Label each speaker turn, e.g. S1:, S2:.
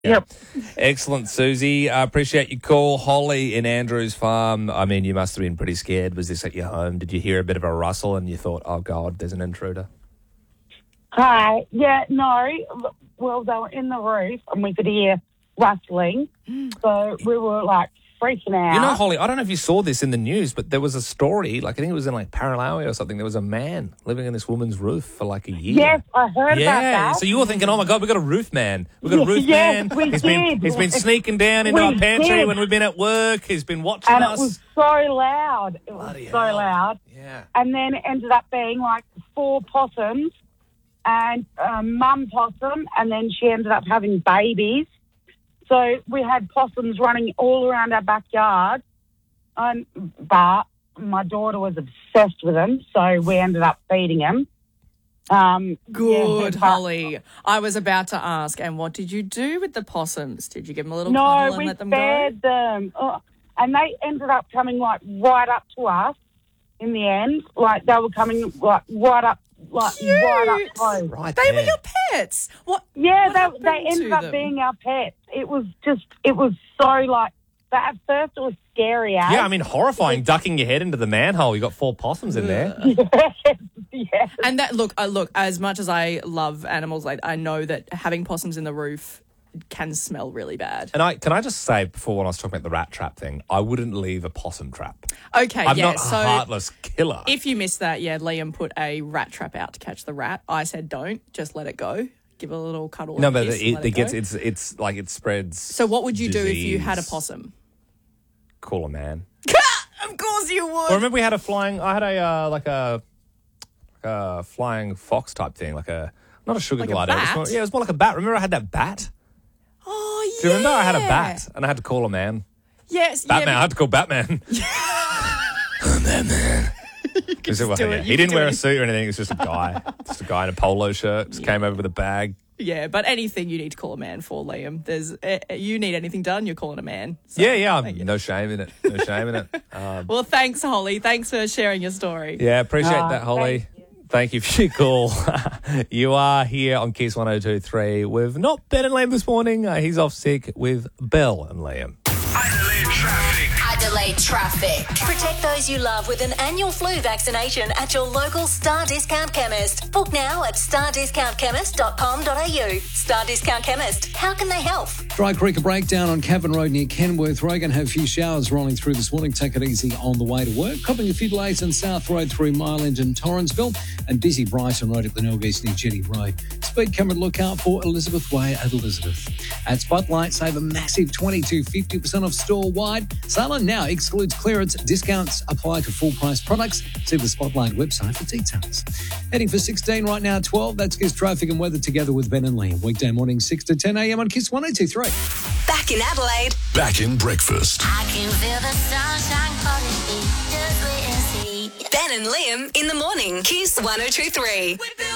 S1: Yep.
S2: Excellent, Susie. I appreciate your call. Holly in Andrews Farm. I mean, you must have been pretty scared. Was this at your home? Did you hear a bit of a rustle and you thought, oh, God, there's an intruder?
S1: Hi. Yeah, no. Well, they were in the roof and we could hear rustling. So we were like freaking out.
S2: You know, Holly, I don't know if you saw this in the news, but there was a story, like I think it was in like Paralawi or something. There was a man living in this woman's roof for like a year.
S1: Yes, I heard about that.
S2: So you were thinking, oh my God, we've got a roof man. We've got a roof
S1: Yes,
S2: man.
S1: we did.
S2: He's been sneaking down into
S1: We
S2: our pantry
S1: did.
S2: when we've been at work. He's been watching
S1: And
S2: us.
S1: it was so loud. It was
S2: Bloody
S1: so
S2: hell.
S1: loud.
S2: Yeah.
S1: And then it ended up being like 4 possums and mum possum, and then she ended up having babies. So we had possums running all around our backyard, but my daughter was obsessed with them, so we ended up feeding them.
S3: Good,
S1: yeah,
S3: Holly. I was about to ask, and what did you do with the possums? Did you give them a little
S1: No,
S3: cuddle and
S1: we
S3: let them go?
S1: fed them. And they ended up coming like right up to us in the end. Like they were coming like right up close.
S2: Right
S3: They were
S2: there.
S3: your pets. What?
S1: Yeah,
S3: what
S1: they
S3: happened
S1: ended
S3: to
S1: up
S3: them?
S1: being our pets. It was so like, but at first it was scary.
S2: Yeah, I mean, horrifying, ducking your head into the manhole. You got 4 possums in there.
S1: yeah.
S3: And that look, as much as I love animals, I know that having possums in the roof can smell really bad.
S2: And can I just say, before when I was talking about the rat trap thing, I wouldn't leave a possum trap.
S3: Okay,
S2: I'm
S3: yeah.
S2: not a
S3: So
S2: heartless killer.
S3: if you missed that, yeah, Liam put a rat trap out to catch the rat. I said don't, just let it go. Give it a little cuddle.
S2: No,
S3: and
S2: but
S3: kiss and let it go.
S2: it's like it spreads.
S3: So what would you do if you had a
S2: disease.
S3: possum?
S2: Call a man.
S3: Of course you would.
S2: Well, remember we had I had a flying fox type thing, not a sugar
S3: Like a
S2: glider.
S3: bat?
S2: It was more like a bat. Remember I had that bat?
S3: Oh, yeah.
S2: Do you remember I had a bat and I had to call a man?
S3: Yes.
S2: Batman.
S3: Yeah,
S2: I had to call Batman. Batman. He said, well,
S3: do it.
S2: yeah.
S3: You
S2: He
S3: can
S2: didn't
S3: do
S2: wear a
S3: anything.
S2: suit or anything. It was just a guy. Just a guy in a polo shirt. Just came over with a bag.
S3: yeah, but anything you need to call a man for, Liam. You need anything done, you're calling a man. So,
S2: Yeah.
S3: thank you.
S2: No shame in it. No shame in it.
S3: Well, thanks, Holly. Thanks for sharing your story.
S2: Yeah, appreciate that, Holly. Thank you for your call. You are here on Kiss 102.3 with not Ben and Liam this morning. He's off sick with Belle and Liam.
S4: Adelaide Traffic. Protect those you love with an annual flu vaccination at your local Star Discount Chemist. Book now at stardiscountchemist.com.au. Star Discount Chemist. How can they help?
S5: Dry Creek, a breakdown on Cavan Road near Kenworth. Road going to have a few showers rolling through this morning. Take it easy on the way to work. Copping a few delays on South Road through Mile End and Torrensville. And busy Brighton Road at the Norgate near Jetty Road. Speed camera look out for Elizabeth Way at Elizabeth. At Spotlight, save a massive 50% off store-wide. Sale now excludes clearance. Discounts apply to full-price products. See the Spotlight website for details. Heading for 16 right now, 12. That's Kiss Traffic and Weather together with Ben and Liam. Weekday morning, 6 to 10 a.m. on Kiss 102.3.
S4: Back in Adelaide.
S6: Back in breakfast.
S4: I can feel the sunshine calling me. Just wait and see. Ben and Liam in the morning. Kiss 102.3.